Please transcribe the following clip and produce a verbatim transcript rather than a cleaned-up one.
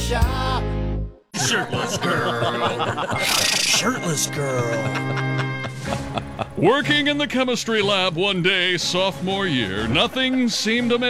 shop. Shirtless girl. Shirtless girl. Working in the chemistry lab one day, sophomore year, nothing seemed to